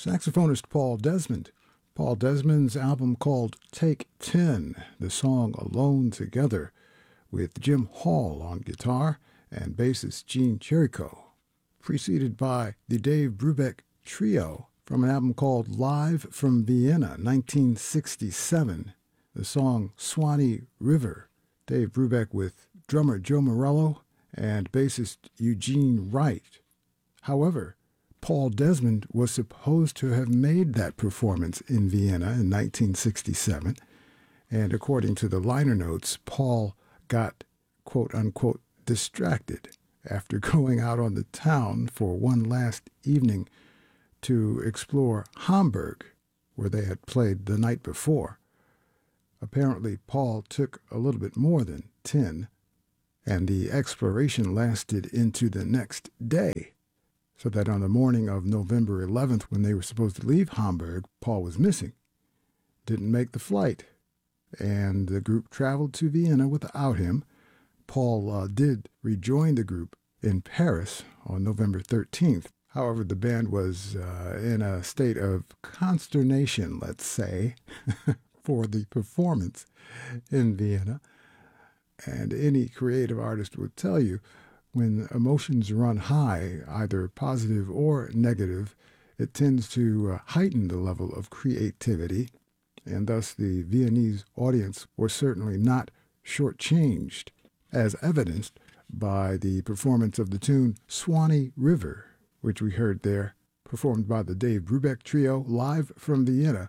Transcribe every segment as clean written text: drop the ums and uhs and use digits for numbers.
saxophonist Paul Desmond. Paul Desmond's album called Take 10, the song Alone Together, with Jim Hall on guitar and bassist Gene Chirico, preceded by the Dave Brubeck Trio from an album called Live from Vienna, 1967, the song Swanee River, Dave Brubeck with drummer Joe Morello and bassist Eugene Wright. However, Paul Desmond was supposed to have made that performance in Vienna in 1967, and according to the liner notes, Paul got, quote-unquote, distracted after going out on the town for one last evening to explore Hamburg, where they had played the night before. Apparently, Paul took a little bit more than 10, and the exploration lasted into the next day, so that on the morning of November 11th, when they were supposed to leave Hamburg, Paul was missing, didn't make the flight, and the group traveled to Vienna without him. Paul did rejoin the group in Paris on November 13th. However, the band was in a state of consternation, let's say, for the performance in Vienna. And any creative artist would tell you, when emotions run high, either positive or negative, it tends to heighten the level of creativity, and thus the Viennese audience was certainly not shortchanged, as evidenced by the performance of the tune Swanee River, which we heard there, performed by the Dave Brubeck Trio, live from Vienna,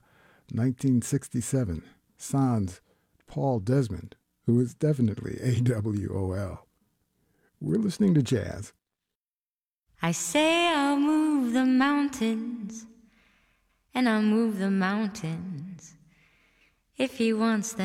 1967, sans Paul Desmond, who is definitely AWOL. We're listening to jazz. I say I'll move the mountains, and I'll move the mountains if he wants them.